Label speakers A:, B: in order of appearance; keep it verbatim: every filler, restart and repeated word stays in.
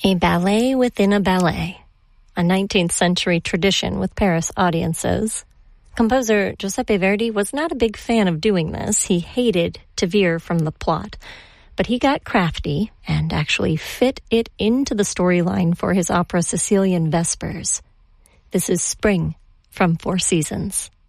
A: A ballet within a ballet, a nineteenth century tradition with Paris audiences. Composer Giuseppe Verdi was not a big fan of doing this. He hated to veer from the plot. But he got crafty and actually fit it into the storyline for his opera Sicilian Vespers. This is Spring from Four Seasons.